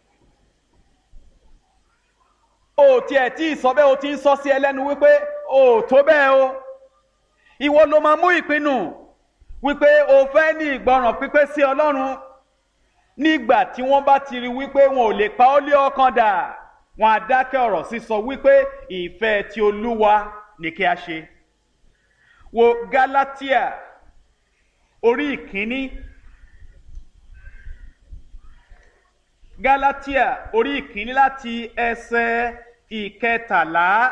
Speaker 3: O tiẹ̀ tí ìsọ bẹ́ẹ̀ o ti ń sọ sí ẹ lẹ́nu wípé o tó bẹ́ẹ̀ o. Ìwọ ló máa mú ìpinnu wípé o fẹ́ ní ìgbọràn pípé sí Ọlọ́run. Nígbà tí wọ́n bá ti rí wípé wọn ò lè pa ọ́ lé ọkàn dà, wọn á dákẹ́ ọ̀rọ̀ sísọ wípé ìfẹ́ ti Olúwa ni kí a ṣe. Wo Gálátíà orí ìkíní. Gálátíà orí ìkíní láti ẹsẹ̀ 13.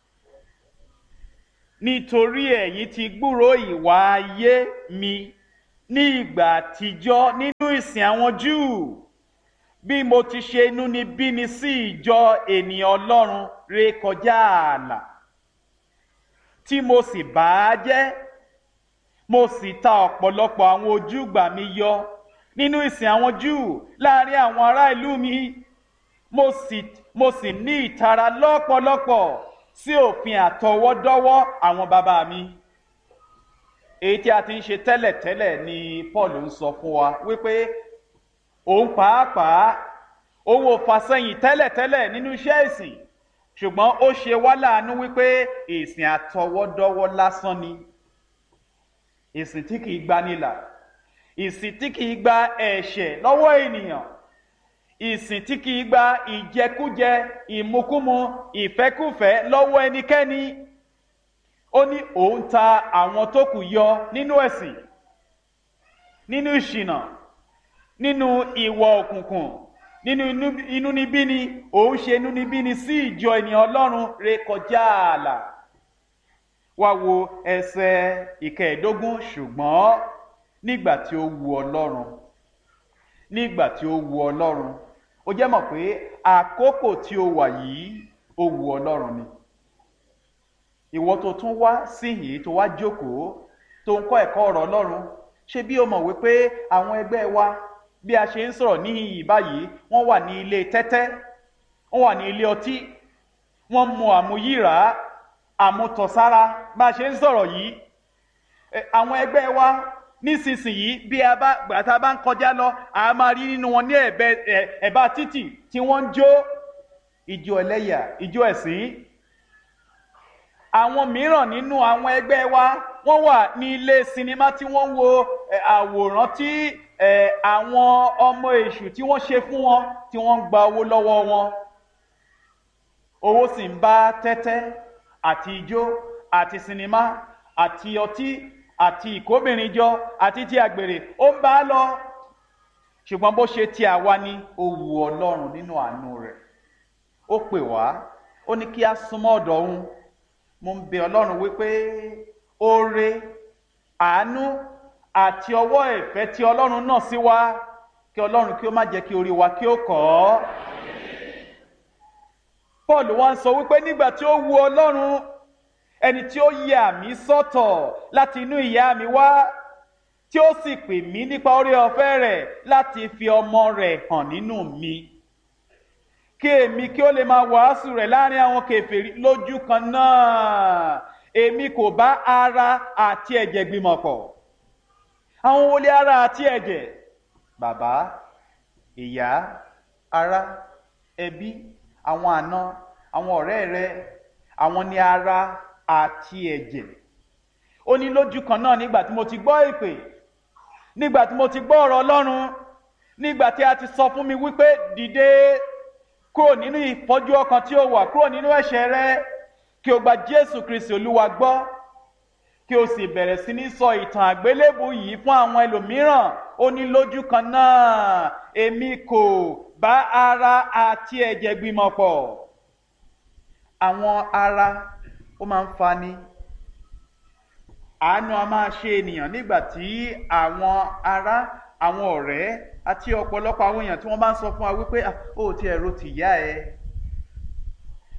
Speaker 3: Nítorí ẹ̀yin ti gbúròó ìwà ayé mi ní ìgbà àtijọ́ nínú ìsìn àwọn Júù, bí mo ti ṣe inúnibíni sí ìjọ ènìyàn Ọlọ́run rékọjá ààlà, tí mo sì bà á jẹ́, mo sì ta ọ̀pọ̀lọpọ̀ àwọn ojúgbà mi yọ nínú ìsìn àwọn Júù láàrin àwọn ará ìlú mi. Mo sì ní ìtara lọ́pọ̀lọpọ̀ sí òfin àtọwọ́dọ́wọ́ àwọn bàbá mi. Èyí tí a ti ń ṣe tẹ́lẹ̀tẹ́lẹ̀ ni Paul ń sọ fún wa wípé òun pàápàá òun ò fàsẹ́yìn tẹ́lẹ̀tẹ́lẹ̀ nínú iṣẹ́ ìsìn, ṣùgbọ́n ó ṣe wá láàánú wípé ìsìn àtọwọ́dọ́wọ́ lásán ni. Ìsìn tí kìí gba nílà, ìsìn tí kìí gba ẹ̀ṣẹ̀ lọ́wọ́ ènìyàn, ìsìn tí kìí gba ìjẹkújẹ, ìmukúmu, ìfẹ́kúfẹ̀ẹ́ lọ́wọ́ ẹnikẹ́ni. Ó ní òun ta àwọn tó kù yọ nínú ẹ̀sìn, nínú ìṣìnà, nínú ìwà òkùnkùn, nínú inúnibíni. Òun ṣe inúnibíni sí ìjọ ènìyàn Ọlọ́run rékọjá ààlà. Wá wo ẹsẹ̀ 15. Ṣùgbọ́n nígbà tí ó wu Ọlọ́run, ó jẹ́ mọ̀ pé àkókò tí ó wà yìí ó wu Ọlọ́run ni. Ìwọ tó tún wá síhìn tó wá jókòó tó ń kọ́ ẹ̀kọ́ ọ̀rọ̀ Ọlọ́run, ṣé bí o mọ̀ wípé àwọn ẹgbẹ́ wa bí a ṣe ń sọ̀rọ̀ níhìn báyìí wọ́n wà ní ilé tẹ́tẹ́, wọ́n wà ní ilé ọtí, wọ́n mu àmuyíra, àmutọ̀sára bá a ṣe ń sọ̀rọ̀ yìí. Àwọn ẹgbẹ́ wa nísinsìnyí bí gbàtà bá ń kọjá lọ, a máa rí nínú wọn ní ẹ̀bá títì tí wọ́n ń jó ijó ẹlẹ́yà, ijó ẹ̀sìn. Àwọn mìíràn nínú àwọn ẹgbẹ́ wa wọ́n wà ní ilé sinimá tí wọ́n ń wo àwòrán tí àwọn ọmọ èṣù tí wọ́n ṣe fún wọn, tí wọ́n ń gba owó lọ́wọ́ wọn. Owó sì ń bá tẹ́tẹ́ àti ijó àti sinimá àti ọtí àti ìkóbìnrin jọ àti ti àgbèrè ó ń bá lọ. Ṣùgbọ́n bó ṣe ti àwa ni ó wu Ọlọ́run nínú àánú rẹ̀. Ó pè wá, ó ní kí a súnmọ́ ọ̀dọ̀ òun. Mo ń bẹ Ọlọ́run wípé oore, àánú àti ọwọ́ ìfẹ́ tí Ọlọ́run náà sí wa, kí Ọlọ́run kí ó má jẹ́ kí orí wa kí ó kọ́. Paul wá ń sọ wípé nígbà tí ó wu Ọlọ́run, ẹni tí ó yà mí sọ́tọ̀ láti inú ìyá mi wá, tí ó sì pè mí nípa oore ọ̀fẹ́ rẹ̀ láti fi ọmọ rẹ̀ hàn nínú mi, kí èmi kí ó lè máa wàásù rẹ̀ láàrin àwọn kèfèrí lójú kan náà. Èmi kò bá ara àti ẹ̀jẹ̀ gbìmọ̀ pọ̀. Àwọn olè ara àti ẹ̀jẹ̀, bàbá, ìyá, ará, ẹbí, àwọn àna, àwọn ọ̀rẹ́ rẹ, àwọn ni ara àti ẹ̀jẹ̀. Ó ní lójú kan náà nígbà tí mo ti gbọ́ ìpè, nígbà tí mo ti gbọ́ ọ̀rọ̀ Ọlọ́run, nígbà tí a ti sọ fún mi wípé dìde kúrò nínú ìfọ́jú ọkàn tí ó wà, kúrò nínú ẹ̀ṣẹ̀ rẹ, kí o gba Jésù Kristi Olúwa gbọ́, kí o sì bẹ̀rẹ̀ sí ní sọ ìtàn àgbélébù yìí fún àwọn ẹlòmíràn. Ó ní lójú kan náà èmi kò bá ara àti ẹ̀jẹ̀ gbìmọ̀ pọ̀. Àwọn ara ó máa ń fani, àánú a máa ṣe ènìyàn nígbà tí àwọn ará, àwọn ọ̀rẹ́ àti ọ̀pọ̀lọpọ̀ àwọn èèyàn tí wọ́n bá ń sọ fún wa wípé ó ti ẹ̀rọ ti yá ẹ,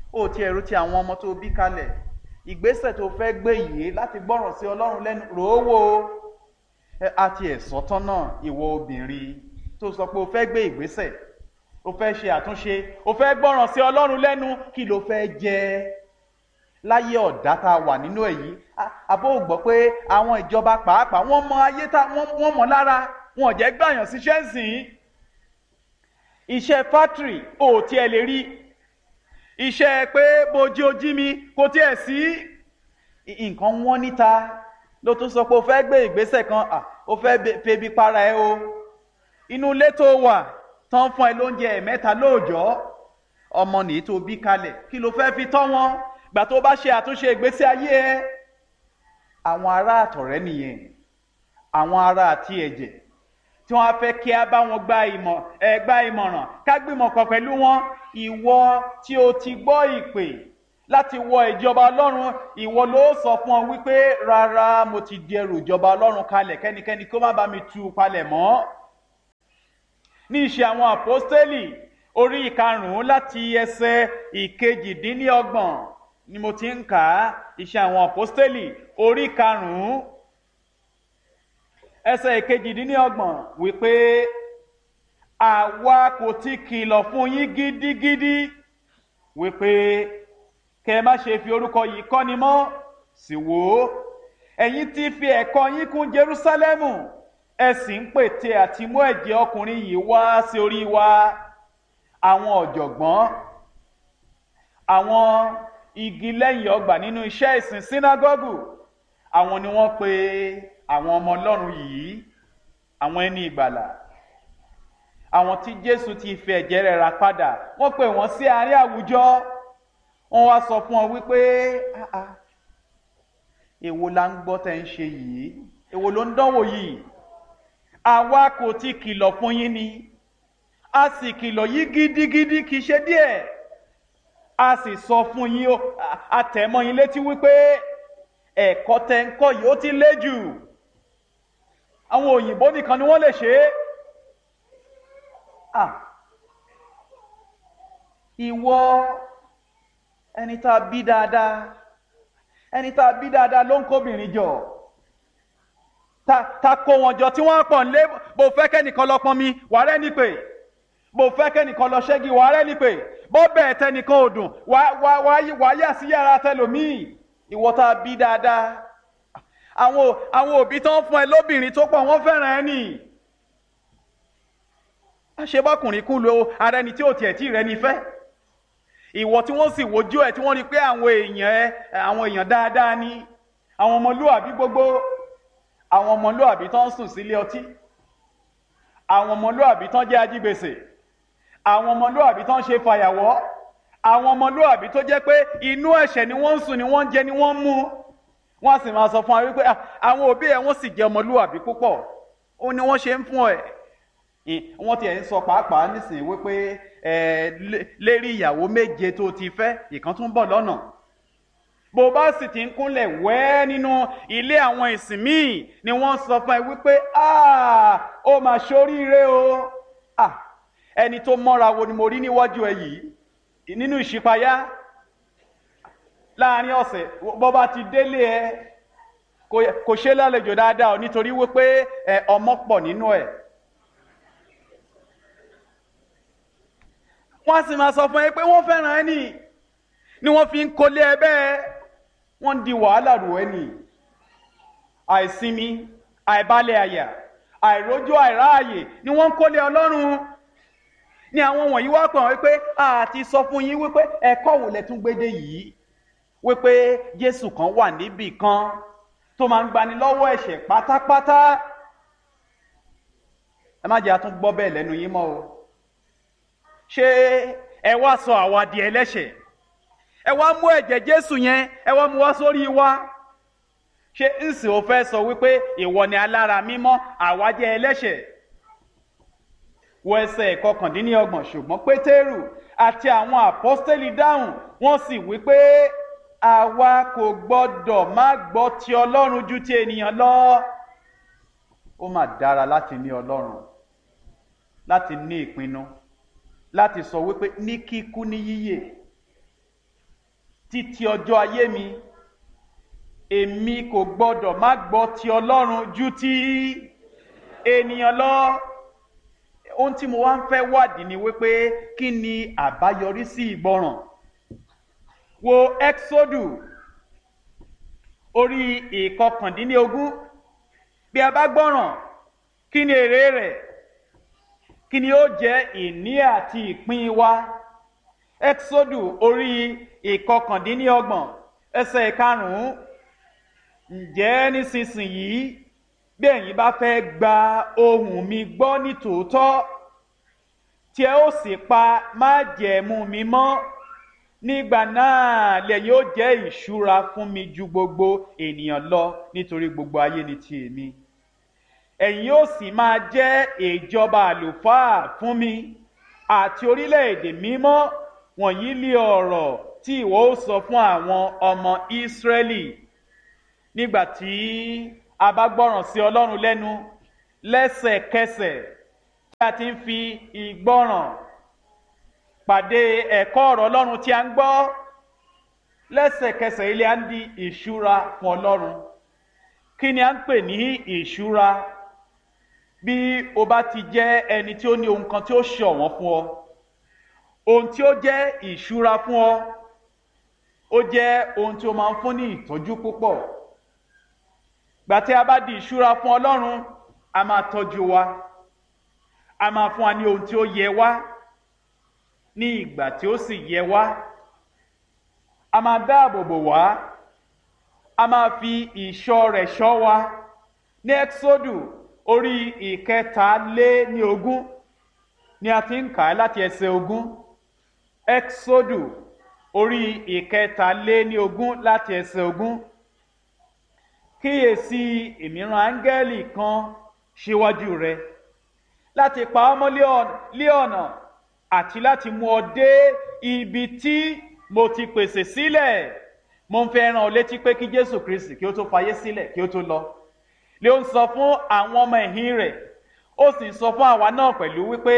Speaker 4: ó ti ẹ̀rù ti àwọn ọmọ tó bí kalẹ̀, ìgbésẹ̀ tó fẹ́ gbé yìí láti gbọ́ràn sí Ọlọ́run lẹ́nu rò ó wò àti ẹ̀sọ́ tán náà ìwọ obìnrin tó sọ pé o fẹ́ gbé ìgbésẹ̀, o fẹ́ ṣe àtúnṣe, o fẹ́ gbọ́ràn sí Ọlọ́run lẹ́nu, kí ló fẹ́ jẹ láyé ọ̀dá tá a wà nínú èyí? Àbó gbọ́ pé àwọn ìjọba pàápàá wọ́n mọ ayé wọ́n mọ̀ lára, wọn ò jẹ́ gbàyàn síṣẹ́ ńsìn. Iṣẹ́ fátìrì ò tiẹ̀ lè rí, iṣẹ́ pé bojí ojí mi kò tiẹ̀ sí. Nǹkan wọ́n níta ló tún sọ pé o fẹ́ gbé ìgbésẹ̀ kan, o fẹ́ febi para ẹ o. Inú ilé tó wà tán fún ẹ lóúnjẹ ẹ̀mẹ́ta lóòjọ́, ọmọ nìyí tó bí kalẹ̀, kí ló fẹ́ fi tọ́ wọn gbà tó bá ṣe àtúnṣe ìgbésí ayé ẹ? Àwọn ará àtọ̀rẹ́ nìyẹn, àwọn ará àti ẹ̀jẹ̀ tí wọ́n á fẹ́ kí a bá wọn gba ìmọ̀ràn, ká gbìmọ̀ pọ̀ pẹ̀lú wọn. Ìwọ tí o ti gbọ́ ìpè láti wọ ìjọba Ọlọ́run, ìwọ ló sọ fún ọ wípé rárá, mo ti di ẹrù ìjọba Ọlọ́run kalẹ̀, kẹ́nikẹ́ni kó má bá mi tú palẹ̀ mọ́. Ní Iṣẹ́ àwọn Àpọ́stélì orí 5 láti ẹsẹ̀ 28 ni mo ti ń kà á. Iṣẹ́ àwọn Àpọ́stélì orí 5 ẹsẹ̀ 28 wípé àwa kò ti kìlọ̀ fún yín gidigidi wípé kẹ́ má ṣe fi orúkọ yìí kọ́ni mọ́. Sì wò ó, ẹ̀yin ti fi ẹ̀kọ́ yín kún Jerúsálẹ́mù, ẹ sì ń pète àti mú ẹ̀jẹ̀ ọkùnrin yìí wá sí orí wa. Àwọn ọ̀jọ̀gbọ́n, àwọn igi lẹ́yìn ọgbà nínú iṣẹ́ ìsìn sínágọ́gù, àwọn ni wọ́n pe àwọn ọmọ Ọlọ́run yìí, àwọn ẹni ìgbàlà, àwọn tí Jésù ti fi ẹ̀jẹ̀ rẹ̀ rà padà. Wọ́n pè wọ́n sí àárín àwùjọ, wọ́n wá sọ fún ọ wípé èwo la ń gbọ́ tẹ́ ń ṣe yìí, èwo ló ń dánwò yìí? Àwa kò ti kìlọ̀ fún yín ni, a sì kìlọ̀ yín gidigidi, kìí ṣe díẹ̀. A sì sọ fún yín, a tẹ̀ mọ́ yín létí wípé ẹ̀kọ́ tẹ́ ń kọ́ yìí ó ti lé jù. Àwọn òyìnbó nìkan ni wọ́n lè ṣe é. Ìwọ ẹni tá a bí dáadáa, ẹni tá a bí dáadáa ló ń kóbìnrin jọ, ta kó wọn jọ tí wọ́n pọ̀ nílé. Bó fẹ́ kẹ́nìkan lọ pọn mi, wà rẹ́ ní pé. Bó fẹ́ kẹ́nìkan lọ ṣẹ́gi, wà rẹ́ ní pé. Bó bẹ́ẹ̀ tẹnìkan ò dùn, wà yà sí yàrá tẹlòmíì. Ìwọ tá a bí dáadáa, àwọn òbí tán fún ẹ lóbìnrin tó pọ̀, wọ́n fẹ́ràn ẹ nì. Àṣebọ́kùnrin kú lo ara ẹni tí ò tiẹ̀ tí rẹ ní fẹ́. Ìwọ tí wọ́n sì wojú ẹ̀ tí wọ́n rí pé àwọn èèyàn dáadáa ni, àwọn ọmọlúàbí gbogbo, àwọn ọmọlúàbí tán ń sùn sílé ọtí, àwọn ọmọlúàbí tán jẹ́ ajígbèsè, àwọn ọmọlúàbí tán ṣe fàyàwọ́, àwọn ọmọlúàbí tó jẹ́ pé inú ẹ̀ṣẹ̀ ni wọ́n ń sùn, ni wọ́n ń jẹ, ni wọ́n ń mu. Wọ́n sì máa sọ fún wa wípé àwọn òbí ẹ̀ wọ́n sì jẹ́ ọmọlúàbí púpọ̀, ó ní wọ́n ṣe ń fún ẹ̀. Wọ́n ti ẹ̀ ń sọ pàápàá nísìnyí wípé lérí ìyàwó 7 tó ti fẹ́, ìkan tún bọ̀ lọ́nà. Bó bá sì ti ń kúnlẹ̀ wẹ́ nínú ilé àwọn ìsìn míì, ni wọ́n sọ fún ẹ wípé ó mà ṣoríire o. Ẹni tó mọ́ra wo ni mo rí níwájú ẹ yìí nínú ìṣípayá láàrin ọ̀sẹ̀? Bó bá ti délé ẹ kò ṣe lálejò dáadáa nítorí wípé ọmọ pọ̀ nínú ẹ̀. Wọ́n sì máa sọ fún ẹ pé wọ́n fẹ́ràn ẹ nì, ni wọ́n fi ń kólé ẹ bẹ́ẹ̀, wọ́n di wàhálà rò ẹ nì. Àìsinmi, àìbalẹ̀ àyà, àìrójú, àìráàyè ni wọ́n ń kólé Ọlọ́run. Ni àwọn wọ̀nyí wá pọ̀ wípé àti sọ fún yín wípé ẹ̀kọ́ wo lẹ tún gbédè yìí, wípé Jésù kan wà níbì kan tó máa ń gbani lọ́wọ́ ẹ̀ṣẹ̀ pátápátá. Ẹ má jẹ́ àtún gbọ́ bẹ́ẹ̀ lẹ́nu yín mọ́ o. Ṣé ẹ wá sọ àwa di ẹlẹ́ṣẹ̀? Ẹ wá mú ẹ̀jẹ̀ Jésù yẹn, ẹ wá mú wá sórí wa. Ṣé ǹsìn ò fẹ́ sọ wípé ìwọ ni alára mímọ́, àwa jẹ́ ẹlẹ́ṣẹ̀? Wo ẹsẹ̀ 29. Ṣùgbọ́n Pétérù àti àwọn àpọ́stélì dáhùn, wọ́n sì wípé àwa kò gbọ́dọ̀ má gbọ́ ti Ọlọ́run ju ti ènìyàn lọ. Ó mà dára láti ní Ọlọ́run, láti ní ìpinnu, láti sọ wípé ní kíkú ní yíyè títí ọjọ́ ayé mi èmi kò gbọdọ̀ má gbọ́ ti Ọlọ́run ju ti ènìyàn lọ. Ohun tí mo wá ń fẹ́ wádìí ni wípé kí ni àbáyọrí sí ìgbọràn. Wo Ẹ́kísódù orí 19 bí a bá gbọ́ràn kí ni èrè rẹ̀, kí ni ó jẹ́ ìní àti ìpín wa. Ẹ́kísódù orí 19 ẹsẹ̀ 5. Ǹjẹ́ nísinsìnyí bí ẹ̀yin bá fẹ́ gba ohùn mi gbọ́ ní tòótọ́ tí ẹ ó sì pa májẹ̀mú mi mọ́, nígbà náà lẹ̀yin ó jẹ́ ìṣúra fún mi ju gbogbo ènìyàn lọ, nítorí gbogbo ayé ni ti èmi. Ẹ̀yin ó sì máa jẹ́ ìjọba àlùfáà fún mi àti orílẹ̀-èdè mímọ́. Wọ̀nyí lé ọ̀rọ̀ tí ìwọ ó sọ fún àwọn ọmọ Ísírẹ́lì. Nígbà tí a bá gbọ́ràn sí Ọlọ́run lẹ́nu, lẹ́sẹ̀kẹsẹ̀ tí a ti ń fi ìgbọ́ràn pàdé ẹ̀kọ́ ọ̀rọ̀ Ọlọ́run tí a ń gbọ́, lẹ́sẹ̀kẹsẹ̀ ilé a ń di ìṣúra fún Ọlọ́run. Kí ni a ń pè ní ìṣúra? Bí o bá ti jẹ́ ẹni tí ó ní ohun kan tí ó ṣọ̀wọ́n fún ọ, ohun tí ó jẹ́ ìṣúra fún ọ, ó jẹ́ ohun tí ó máa ń fún ní ìtọ́jú púpọ̀. Gbà tí a bá di ìṣúra fún Ọlọ́run, a máa tọ́jú wa, a máa fún wa ní ohun tí ó yẹ wá ní ìgbà tí ó sì yẹ wá, a máa dáàbò bò wá, a máa fi ìṣọ́ rẹ̀ ṣọ́ wa. Ní Ẹ́kísódù orí 23 ni a ti ń kà á láti ẹsẹ̀ 20. Ẹ́kísódù orí 23 láti ẹsẹ̀ 20. Kíyèsí, èmi rán áńgẹ́lì kan síwájú rẹ láti pa ọ́ mọ́ lé ọ̀nà àti láti mú ọ dé ibi tí mo ti pèsè sílẹ̀. Mo ń fẹ́ rán ọ létí pé kí Jésù Kristi kí ó tó fayé sílẹ̀, kí ó tó lọ, lé ó ń sọ fún àwọn ọmọ ẹ̀yìn rẹ̀, ó sì ń sọ fún àwa náà pẹ̀lú wípé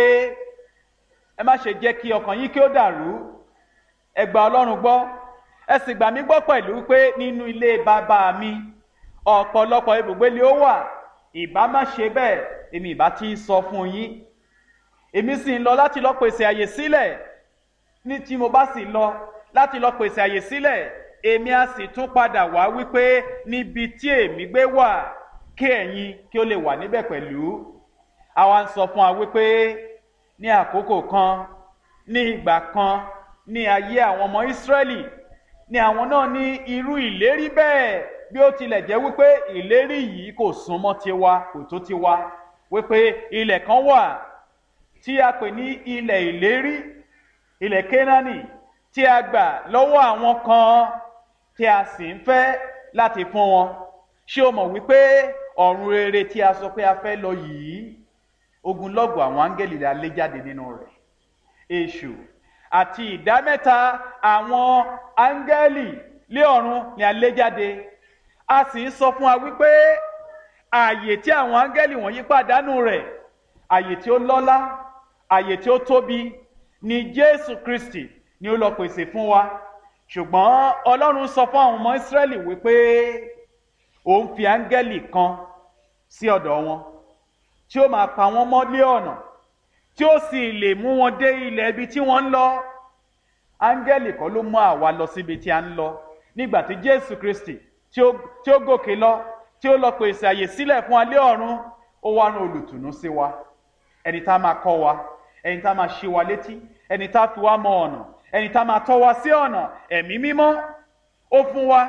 Speaker 4: ẹ má ṣe jẹ́ kí ọkàn yín kí ó dàrú. Ẹ gba Ọlọ́run gbọ́, ẹ sì gbà mí gbọ́ pẹ̀lú pé nínú ilé bàbá mi ọ̀pọ̀lọpọ̀ ibùgbé ni ó wà. Ìbá má ṣe bẹ́ẹ̀, èmi ìbá ti sọ fún yín. Èmi sì ń lọ láti lọ pèsè àyè sílẹ̀. Ní tí mo bá sì lọ láti lọ pèsè àyè sílẹ̀, èmi á sì tún padà wá wípé níbi tí èmi gbé wà, kí ẹ̀yin kí ó lè wà níbẹ̀ pẹ̀lú. Àwa ń sọ fún wa wípé ní àkókò kan, ní ìgbà kan, ní ayé àwọn ọmọ Ísírẹ́lì, ni àwọn náà ní irú ìlérí bẹ́ẹ̀, bí ó tilẹ̀ jẹ́ wípé ìlérí yìí kò súnmọ́ tiwa, kò tó tiwa, wípé ilẹ̀ kan wà tí a pè ní ilẹ̀ ìlérí, ilẹ̀ Kénáánì, tí a gbà lọ́wọ́ àwọn kan tí a sì ń fẹ́ láti fún wọn. Ṣé o mọ̀ wípé ọ̀run rere tí a sọ pé a fẹ́ lọ yìí, ogunlọ́gọ̀ àwọn áńgẹ́lì la lé jáde nínú rẹ̀. Èṣù àti 3/4 àwọn áńgẹ́lì lé ọ̀run ni a lé jáde. A sì ń sọ fún wa wípé ààyè tí àwọn áńgẹ́lì wọ̀nyí pàdánù rẹ̀, ààyè tí ó lọ́lá, ààyè tí ó tóbi, ni Jésù Kristi ni ó lọ pèsè fún wa. Ṣùgbọ́n Ọlọ́run sọ fún àwọn ọmọ Ísírẹ́lì wípé òun fi áńgẹ́lì kan sí ọ̀dọ̀ wọn tí ó máa pa wọ́n mọ́ lé ọ̀nà, tí ó sì lè mú wọn dé ilẹ̀ ibi tí wọ́n ń lọ. Áńgẹ́lì kan ló mú àwa lọ síbi tí a ń lọ. Nígbà tí Jésù Kristi tí ó gòkè lọ, tí ó lọ pèsè àyè sílẹ̀ fún wa lé ọ̀run, ó wá rán olùtùnú sí wa, ẹni tá máa kọ́ wa, ẹni tá máa ṣí wa létí, ẹni tá fi wá mọ ọ̀nà, ẹni tá máa tọ́ wa sí ọ̀nà. Ẹ̀mí mímọ́ ó fún wa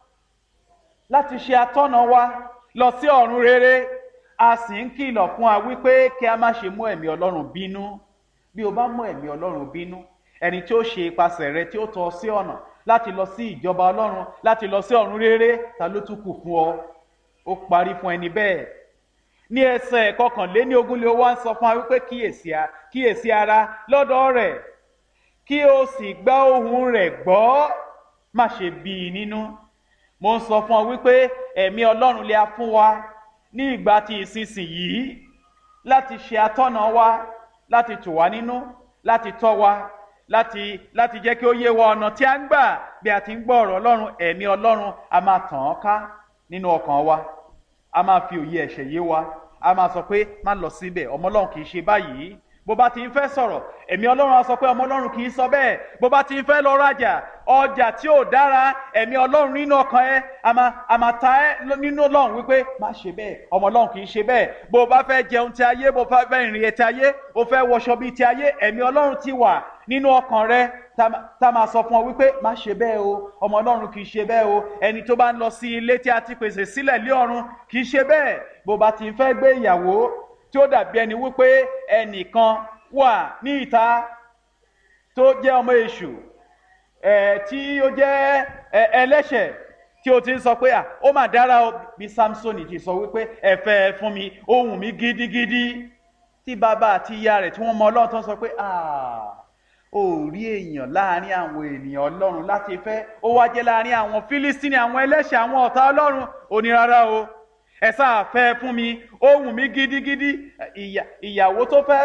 Speaker 4: láti ṣe atọ́nà wa lọ sí ọ̀run rere. A sì ń kìlọ̀ fún wa wípé kí a má ṣe mú ẹ̀mí Ọlọ́run bínú. Bí o bá mú ẹ̀mí Ọlọ́run bínú, ẹni tí ó ṣe ipasẹ̀ rẹ tí ó tọ́ sí ọ̀nà láti lọ sí ìjọba Ọlọ́run, láti lọ sí ọ̀run rere, ta ló tún kù fún ọ? Ó parí fún ẹni bẹ́ẹ̀. Ní ẹsẹ̀ 21 lé ó wá ń sọ fún wa wípé kíyèsí ara lọ́dọ̀ rẹ̀, kí o sì gbá ohùn rẹ̀ gbọ́, má ṣe bí i nínú. Mo ń sọ fún ọ wípé ẹ̀mí Ọlọ́run lè a fún wa ní ìgbà tí ìsinsìnyí láti ṣe atọ́nà wa, láti tù wá nínú, láti tọ́ wa, láti jẹ́ kí ó yé wa ọ̀nà tí a ń gbà bí a ti ń gbọ́ ọ̀rọ̀ Ọlọ́run. Ẹ̀mí Ọlọ́run a máa tàn án ká nínú ọkàn wa, a máa fi òye ẹ̀ṣẹ̀ yé wa, a máa sọ pé má lọ síbẹ̀, ọmọ Ọlọ́run kì í ṣe báyìí. Bó bá ti ń fẹ́ sọ̀rọ̀, ẹ̀mí Ọlọ́run á sọ pé ọmọ Ọlọ́run kì í sọ bẹ́ẹ̀. Bó bá ti ń fẹ́ lọ rajà, ọjà tí ò dára, ẹ̀mí Ọlọ́run nínú ọkàn ẹ a máa ta ẹ́ nínú Ọlọ́run wípé má ṣe bẹ́ẹ̀, ọmọ Ọlọ́run kì í ṣe bẹ́ẹ̀. Bó bá fẹ́ jẹun ti ayé, bó bá fẹ́ ìrìn ti ayé, bó fẹ́ wọṣọ bíi ti ayé, ẹ̀mí Ọlọ́run ti wà nínú ọkàn rẹ tá máa sọ fún ọ wípé má ṣe bẹ́ẹ̀ o, ọmọ Ọlọ́run kì í ṣe bẹ́ẹ̀ o. Ẹni tó bá ń lọ sí ilé tí a ti pèsè sílẹ̀ lé ọ̀run kì í ṣe bẹ́ẹ̀. Bó bá ti ń fẹ́ gbé ìyàwó tí ó dàbí ẹni wípé ẹnìkan wà ní ìta tó jẹ́ ọmọ èṣù, tí ó jẹ́ ẹlẹ́ṣẹ̀, tí ó ti ń sọ pé ó mà dára o, bí Samsoni ti sọ wípé ẹ fẹ́ fún mi, ó wù mí gidigidi, tí bàbá àti ìyá rẹ̀ tí wọ́n mọ Ọlọ́run tó ń sọ pé ó rí èèyàn láàrin àwọn ènìyàn Ọlọ́run láti fẹ́, ó wá jẹ́ láàrin àwọn Fílístínì, àwọn ẹlẹ́ṣẹ̀, àwọn ọ̀tá Ọlọ́run. Ó ní rárá o, ẹ sáà fẹ́ fún mi, ó wù mí gidigidi. Ìyàwó tó fẹ́